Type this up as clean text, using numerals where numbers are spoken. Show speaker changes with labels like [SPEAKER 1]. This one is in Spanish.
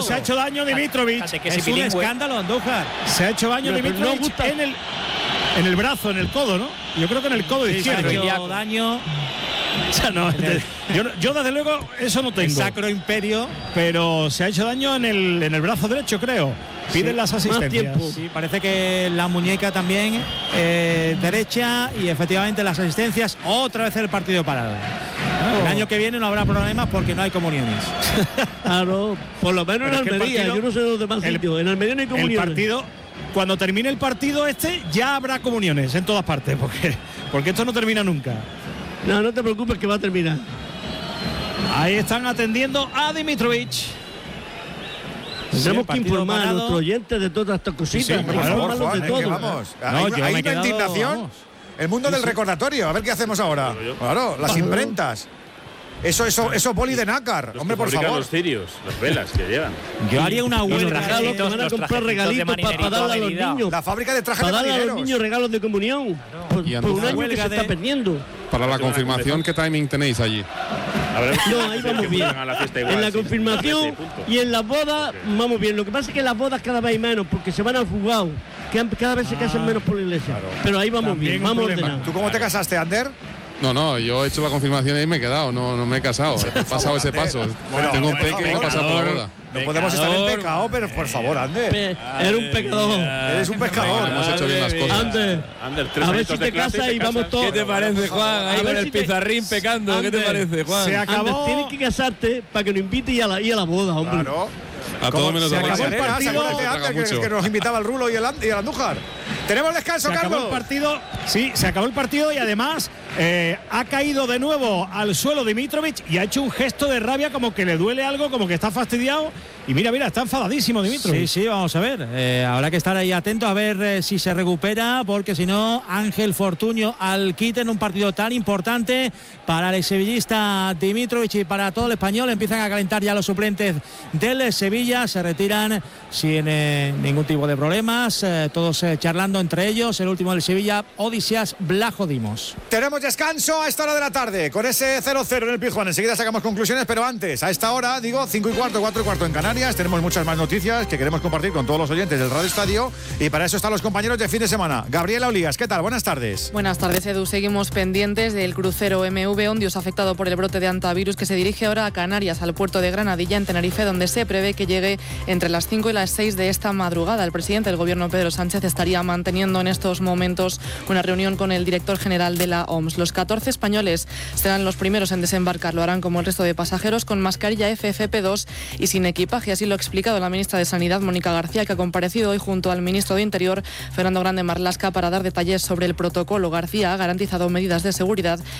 [SPEAKER 1] Pero se ha hecho daño Dimitrovic.
[SPEAKER 2] Es un escándalo, Andújar.
[SPEAKER 1] Se ha hecho daño Dimitrovic en el brazo, en el codo, ¿no? Yo creo que en el codo izquierdo.
[SPEAKER 2] Se ha hecho daño.
[SPEAKER 1] O sea, no, yo desde luego eso no tengo.
[SPEAKER 2] El Sacro Imperio.
[SPEAKER 1] Pero se ha hecho daño en el brazo derecho, creo. Piden las asistencias.
[SPEAKER 2] Sí, parece que la muñeca también derecha y efectivamente las asistencias. Otra vez el partido parado. El año que viene no habrá problemas porque no hay comuniones.
[SPEAKER 3] Claro, por lo menos en Almería. Yo no sé los demás sitios. En Almería no hay comuniones.
[SPEAKER 1] El partido, cuando termine el partido ya habrá comuniones en todas partes, porque esto no termina nunca.
[SPEAKER 3] No te preocupes que va a terminar.
[SPEAKER 1] Ahí están atendiendo a Dimitrovic.
[SPEAKER 3] Tenemos que informar a nuestros oyentes de todas estas cositas.
[SPEAKER 4] Sí, por favor, Juan, de todo. Vamos. Hay una indignación. Vamos. El mundo del recordatorio. A ver qué hacemos ahora. Claro, las imprentas. Eso boli de nácar. Hombre, por favor.
[SPEAKER 5] Los cirios, las velas que llevan.
[SPEAKER 3] Yo haría una huelga. Van a comprar regalitos para darle a los niños.
[SPEAKER 4] La fábrica de trajes de
[SPEAKER 3] marineros. Para darle a los niños regalos de comunión. Por un año que se está perdiendo.
[SPEAKER 6] Para la confirmación, ¿qué timing tenéis allí?
[SPEAKER 3] No, ahí vamos bien. En la confirmación y en las bodas vamos bien. Lo que pasa es que en las bodas cada vez hay menos porque se van al juzgado. Cada vez se casan menos por la iglesia. Pero ahí vamos bien, vamos ordenados.
[SPEAKER 4] ¿Tú cómo te casaste, Ander?
[SPEAKER 6] No, yo he hecho la confirmación y me he quedado, no me he casado. He pasado ese paso. Tengo un peque y no he pasado por la boda.
[SPEAKER 4] No podemos estar en pecado, pero por favor, Ander.
[SPEAKER 3] Eres un pecador.
[SPEAKER 4] Eres un pescador.
[SPEAKER 6] Hemos hecho bien las cosas.
[SPEAKER 3] Ander, a ver si te casas y vamos todos.
[SPEAKER 7] ¿Qué te parece, Juan? Ahí con el pizarrín pecando. ¿Qué te parece, Juan?
[SPEAKER 1] Se acabó.
[SPEAKER 3] Tienes que casarte para que nos invite y a la boda, hombre.
[SPEAKER 4] Claro.
[SPEAKER 6] A todo menos
[SPEAKER 4] se
[SPEAKER 6] de
[SPEAKER 4] acabó el partido que nos invitaba el Rulo y el Andújar. Tenemos descanso, Carlos.
[SPEAKER 1] Se acabó el partido y además ha caído de nuevo al suelo Dimitrovic y ha hecho un gesto de rabia, como que le duele algo, como que está fastidiado. Y mira, está enfadadísimo Dimitrovic.
[SPEAKER 2] Sí, vamos a ver. Habrá que estar ahí atentos a ver si se recupera, porque si no, Ángel Fortuño al quite en un partido tan importante para el sevillista Dimitrovic y para todo el español. Empiezan a calentar ya los suplentes del Sevilla, se retiran sin ningún tipo de problemas, todos charlando entre ellos. El último del Sevilla, Odíseas Vlachodimos.
[SPEAKER 4] Tenemos descanso a esta hora de la tarde con ese 0-0 en el Pizjuán. Enseguida sacamos conclusiones, pero antes, a esta hora, 5:15, 4:15 en Canarias. Tenemos muchas más noticias que queremos compartir con todos los oyentes del Radio Estadio y para eso están los compañeros de fin de semana. Gabriela Olías, ¿qué tal? Buenas tardes.
[SPEAKER 8] Buenas tardes, Edu. Seguimos pendientes del crucero MV Ondios afectado por el brote de hantavirus que se dirige ahora a Canarias, al puerto de Granadilla, en Tenerife, donde se prevé que llegue entre las 5 y las 6 de esta madrugada. El presidente del gobierno, Pedro Sánchez, estaría manteniendo en estos momentos una reunión con el director general de la OMS. Los 14 españoles serán los primeros en desembarcar. Lo harán como el resto de pasajeros con mascarilla FFP2 y sin equipaje. Así lo ha explicado la ministra de Sanidad, Mónica García, que ha comparecido hoy junto al ministro de Interior, Fernando Grande Marlaska, para dar detalles sobre el protocolo. García ha garantizado medidas de seguridad